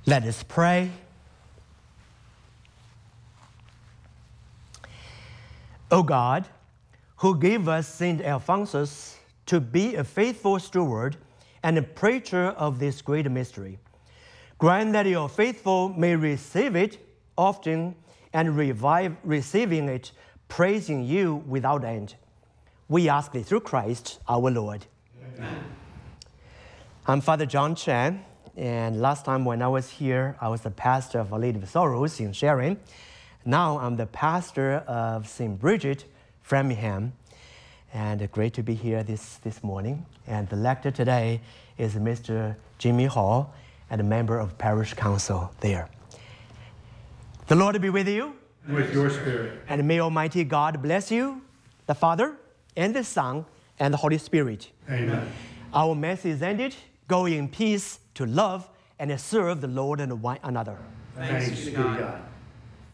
Let us pray. O God, who gave us St. Alphonsus to be a faithful steward and a preacher of this great mystery, grant that your faithful may receive it often and revive receiving it, praising you without end. We ask it through Christ our Lord. Amen. I'm Father John Chen, and last time when I was here, I was the pastor of Our Lady of Sorrows in Sharon. Now I'm the pastor of St. Bridget, Framingham, and great to be here this morning. And the lector today is Mr. Jimmy Hall, and a member of Parish Council there. The Lord be with you. And with your spirit. And may Almighty God bless you, the Father, and the Son, and the Holy Spirit. Amen. Our Mass is ended. Go in peace to love and serve the Lord and one another. Thanks be to God.